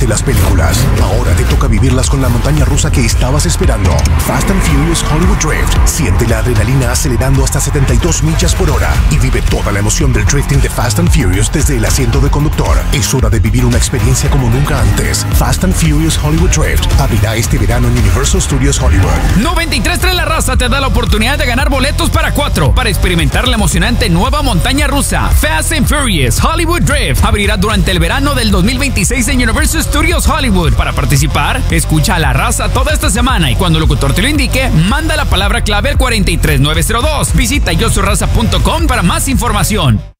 viviste las películas. Ahora te toca vivirlas con la montaña rusa que estabas esperando. Fast and Furious Hollywood Drift. Siente la adrenalina acelerando hasta 72 millas por hora y vive toda la emoción del drifting de Fast and Furious desde el asiento de conductor. Es hora de vivir una experiencia como nunca antes. Fast and Furious Hollywood Drift abrirá este verano en Universal Studios Hollywood. 93.3 La Raza te da la oportunidad de ganar boletos para 4 para experimentar la emocionante nueva montaña rusa. Fast and Furious Hollywood Drift abrirá durante el verano del 2026 en Universal Studios Hollywood. Para participar, escucha a La Raza toda esta semana y cuando el locutor te lo indique, manda la palabra clave al 43902. Visita yosoyraza.com para más información.